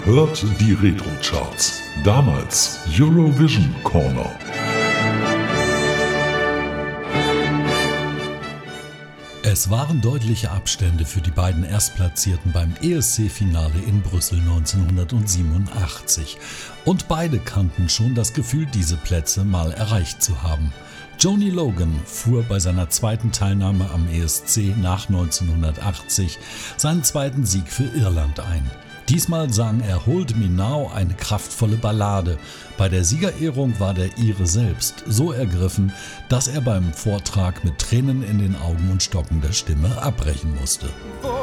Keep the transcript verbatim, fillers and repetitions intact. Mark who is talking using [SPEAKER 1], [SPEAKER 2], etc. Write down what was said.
[SPEAKER 1] Ihr hört die Retro-Charts. Damals Eurovision Corner.
[SPEAKER 2] Es waren deutliche Abstände für die beiden Erstplatzierten beim E S C-Finale in Brüssel neunzehnhundertsiebenundachtzig. Und beide kannten schon das Gefühl, diese Plätze mal erreicht zu haben. Johnny Logan fuhr bei seiner zweiten Teilnahme am E S C nach neunzehnhundertachtzig seinen zweiten Sieg für Irland ein. Diesmal sang er Hold Me Now, eine kraftvolle Ballade. Bei der Siegerehrung war der Ire selbst so ergriffen, dass er beim Vortrag mit Tränen in den Augen und stockender Stimme abbrechen musste.